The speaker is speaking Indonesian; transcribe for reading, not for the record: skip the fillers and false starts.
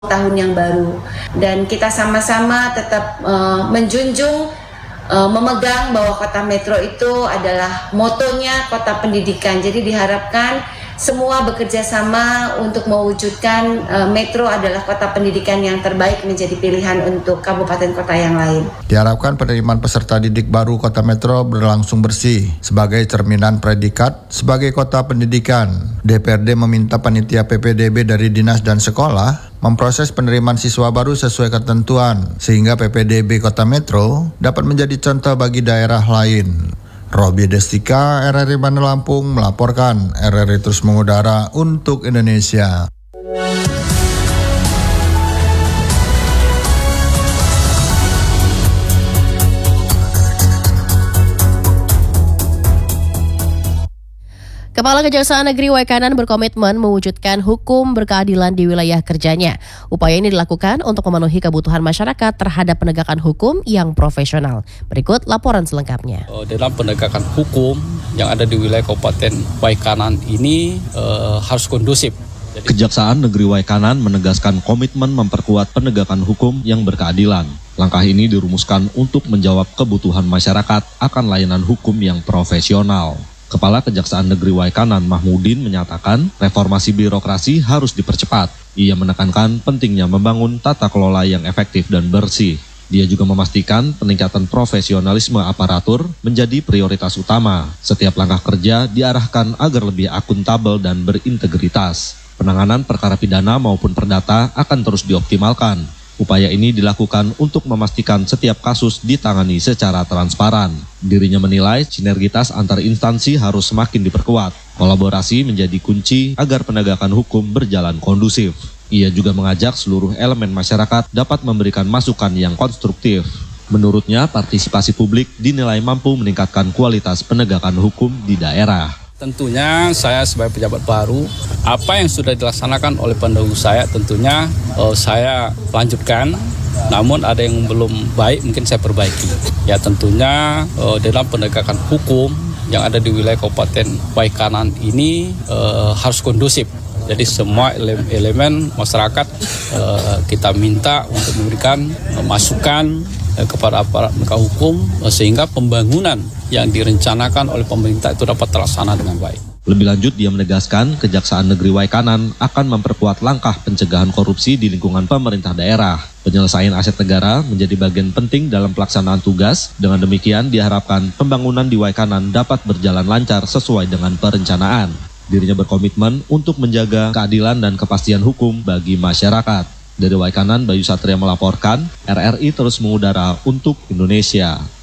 tahun yang baru, dan kita sama-sama tetap menjunjung, memegang bahwa Kota Metro itu adalah motonya kota pendidikan. Jadi diharapkan semua bekerja sama untuk mewujudkan Metro adalah kota pendidikan yang terbaik menjadi pilihan untuk kabupaten kota yang lain. Diharapkan penerimaan peserta didik baru Kota Metro berlangsung bersih sebagai cerminan predikat sebagai kota pendidikan. DPRD meminta panitia PPDB dari dinas dan sekolah memproses penerimaan siswa baru sesuai ketentuan sehingga PPDB Kota Metro dapat menjadi contoh bagi daerah lain. Robi Destika, RRI Bandar Lampung melaporkan. RRI terus mengudara untuk Indonesia. Kepala Kejaksaan Negeri Waikanan berkomitmen mewujudkan hukum berkeadilan di wilayah kerjanya. Upaya ini dilakukan untuk memenuhi kebutuhan masyarakat terhadap penegakan hukum yang profesional. Berikut laporan selengkapnya. Dalam penegakan hukum yang ada di wilayah Kabupaten Waikanan ini harus kondusif. Kejaksaan Negeri Waikanan menegaskan komitmen memperkuat penegakan hukum yang berkeadilan. Langkah ini dirumuskan untuk menjawab kebutuhan masyarakat akan layanan hukum yang profesional. Kepala Kejaksaan Negeri Waikanan Mahmudin menyatakan reformasi birokrasi harus dipercepat. Ia menekankan pentingnya membangun tata kelola yang efektif dan bersih. Dia juga memastikan peningkatan profesionalisme aparatur menjadi prioritas utama. Setiap langkah kerja diarahkan agar lebih akuntabel dan berintegritas. Penanganan perkara pidana maupun perdata akan terus dioptimalkan. Upaya ini dilakukan untuk memastikan setiap kasus ditangani secara transparan. Dirinya menilai sinergitas antar instansi harus semakin diperkuat. Kolaborasi menjadi kunci agar penegakan hukum berjalan kondusif. Ia juga mengajak seluruh elemen masyarakat dapat memberikan masukan yang konstruktif. Menurutnya, partisipasi publik dinilai mampu meningkatkan kualitas penegakan hukum di daerah. Tentunya saya sebagai pejabat baru, apa yang sudah dilaksanakan oleh pendahulu saya tentunya saya lanjutkan, namun ada yang belum baik mungkin saya perbaiki. Ya tentunya dalam penegakan hukum yang ada di wilayah Kabupaten Waikanan ini harus kondusif. Jadi semua elemen masyarakat kita minta untuk memberikan masukan kepada aparat penegak hukum sehingga pembangunan yang direncanakan oleh pemerintah itu dapat terlaksana dengan baik. Lebih lanjut, dia menegaskan Kejaksaan Negeri Waikanan akan memperkuat langkah pencegahan korupsi di lingkungan pemerintah daerah. Penyelesaian aset negara menjadi bagian penting dalam pelaksanaan tugas. Dengan demikian, diharapkan pembangunan di Waikanan dapat berjalan lancar sesuai dengan perencanaan. Dirinya berkomitmen untuk menjaga keadilan dan kepastian hukum bagi masyarakat. Dari Waikanan, Bayu Satria melaporkan, RRI terus mengudara untuk Indonesia.